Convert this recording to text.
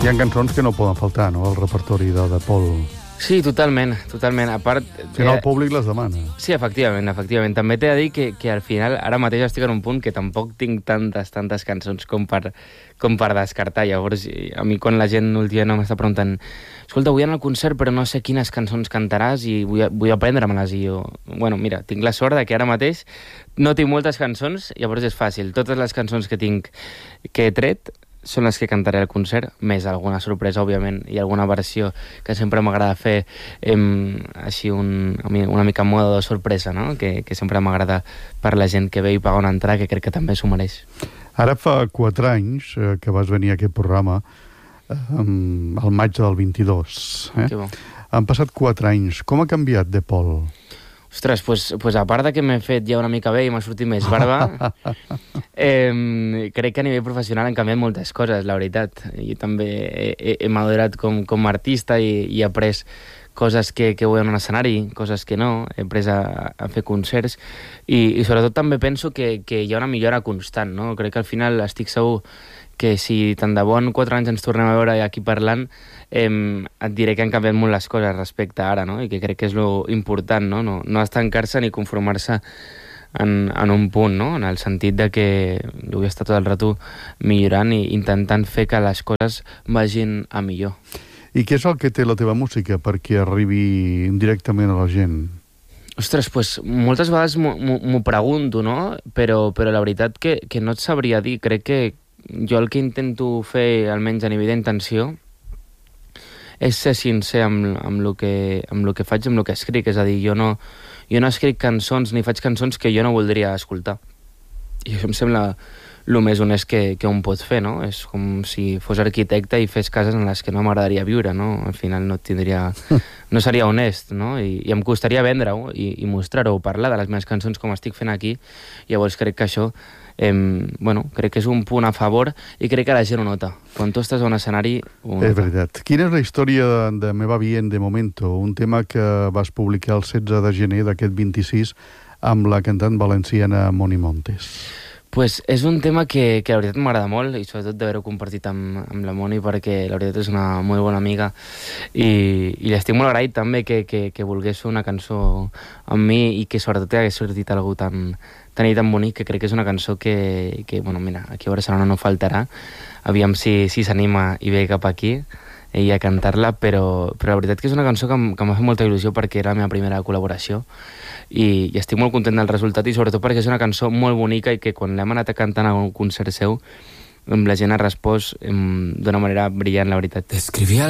Hi ha cançons que no poden faltar, no?, al repertori de Paul. Sí, totalment. A part... Si no, el públic les demana. Sí, efectivament. També t'he de dir que al final, ara mateix estic en un punt que tampoc tinc tantes cançons com per descartar. Llavors, a mi quan la gent últimament m'està preguntant escolta, vull anar al concert però no sé quines cançons cantaràs i vull aprendre-me-les. I jo, bueno, mira, tinc la sort de que ara mateix no tinc moltes cançons, llavors és fàcil. Totes les cançons que he tret són les que cantaré al concert, més alguna sorpresa, òbviament, i alguna versió que sempre m'agrada fer així una mica en modo de sorpresa, no? Que sempre m'agrada per la gent que ve i paga una entrada, que crec que també s'ho mereix. Ara fa 4 anys que vas venir a aquest programa, al maig del 22. Que bo. Han passat 4 anys. Com ha canviat de Paul? Ostres, pues a part de que m'he fet ja una mica bé i m'ha sortit més barba, crec que a nivell professional han canviat moltes coses, la veritat. Jo també he madurat com a artista i he après coses que vull en un escenari, coses que no, he après a fer concerts i sobretot també penso que hi ha una millora constant, no? Crec que al final estic segur que si tant de bo en 4 anys ens tornem a veure aquí parlant, et diré que han canviat molt les coses respecte a ara, no? I que crec que és lo important, no? No estancar-se ni conformar-se en un punt, no? En el sentit de que jo vull estar tot el rato millorant i intentant fer que les coses vagin a millor. I què és el que té la teva música perquè arribi directament a la gent? Ostres, pues moltes vegades m'ho pregunto, no? Però la veritat que no et sabria dir. Crec que jo el que intento fer, almenys a nivell d'intenció, és ser sincer amb el que faig, amb el que escric. És a dir, jo no escric cançons ni faig cançons que jo no voldria escoltar. I això em sembla el més honest que un pot fer, no? És com si fos arquitecte i fes cases en les que no m'agradaria viure, no? Al final no seria honest, no? I em costaria vendre-ho i mostrar-ho, parlar de les meves cançons com estic fent aquí. Llavors crec que això crec que és un punt a favor i crec que la gent ho nota. Quan tu estàs a un escenari... És veritat. Quina és la història de Me va bien de momento? Un tema que vas publicar el 16 de gener d'aquest 26 amb la cantant valenciana Moni Montes. Pues és un tema que la veritat m'agrada molt i sobretot d'haver-ho compartit amb la Moni perquè la veritat és una molt bona amiga i li estic molt agraït també que volgués fer una cançó amb mi i que sobretot hagués sortit algú tan bonic, que crec que és una cançó que bueno, mira, aquí a Barcelona no faltarà. Aviam si s'anima i ve cap aquí i a cantar-la, però la veritat que és una cançó que m'ha fet molta il·lusió perquè era la meva primera col·laboració i estic molt content del resultat i sobretot perquè és una cançó molt bonica i que quan l'hem anat a cantar a un concert seu la gent ha respost d'una manera brillant, la veritat.